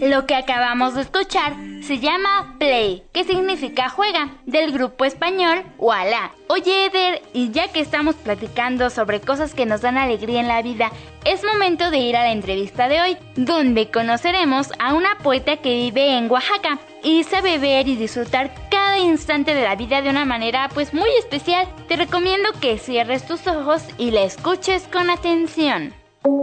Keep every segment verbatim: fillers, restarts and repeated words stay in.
Lo que acabamos de escuchar se llama Play, que significa juega, del grupo español Ualá. Oye, Eder, y ya que estamos platicando sobre cosas que nos dan alegría en la vida, es momento de ir a la entrevista de hoy, donde conoceremos a una poeta que vive en Oaxaca y sabe ver y disfrutar cada instante de la vida de una manera pues muy especial. Te recomiendo que cierres tus ojos y la escuches con atención.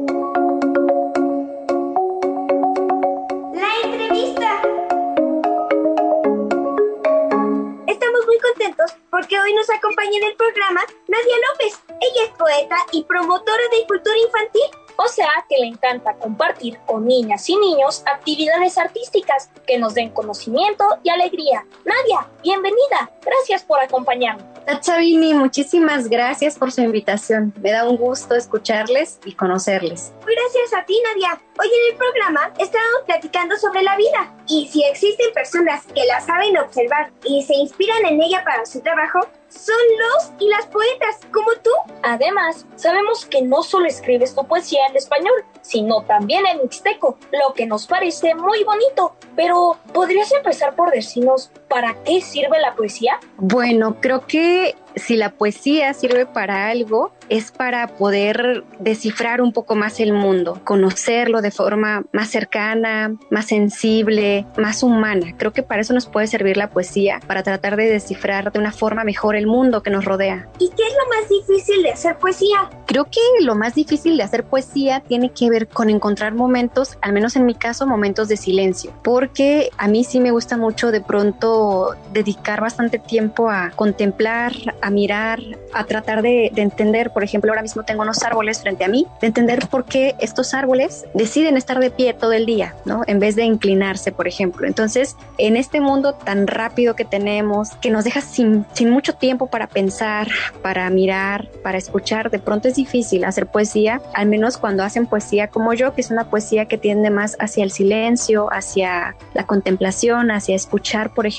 Contentos porque hoy nos acompaña en el programa Nadia López. Ella es poeta y promotora de cultura infantil. O sea, que le encanta compartir con niñas y niños actividades artísticas que nos den conocimiento y alegría. Nadia, bienvenida. Gracias por acompañarnos. Chavini, muchísimas gracias por su invitación. Me da un gusto escucharles y conocerles. Gracias a ti, Nadia. Hoy en el programa estábamos platicando sobre la vida y si existen personas que la saben observar y se inspiran en ella para su trabajo, son los y las poetas, como tú. Además, sabemos que no solo escribes tu poesía en español, sino también en mixteco, lo que nos parece muy bonito. Pero, ¿podrías empezar por decirnos para qué sirve la poesía? Bueno, creo que si la poesía sirve para algo, es para poder descifrar un poco más el mundo, conocerlo de forma más cercana, más sensible, más humana. Creo que para eso nos puede servir la poesía, para tratar de descifrar de una forma mejor el mundo que nos rodea. ¿Y qué es lo más difícil de hacer poesía? Creo que lo más difícil de hacer poesía tiene que ver con encontrar momentos, al menos en mi caso, momentos de silencio, porque a mí sí me gusta mucho de pronto dedicar bastante tiempo a contemplar, a mirar, a tratar de, de entender. Por ejemplo, ahora mismo tengo unos árboles frente a mí, de entender por qué estos árboles deciden estar de pie todo el día, ¿no? En vez de inclinarse, por ejemplo. Entonces, en este mundo tan rápido que tenemos, que nos deja sin, sin mucho tiempo para pensar, para mirar, para escuchar, de pronto es difícil hacer poesía, al menos cuando hacen poesía como yo, que es una poesía que tiende más hacia el silencio, hacia la contemplación, hacia escuchar, por ejemplo,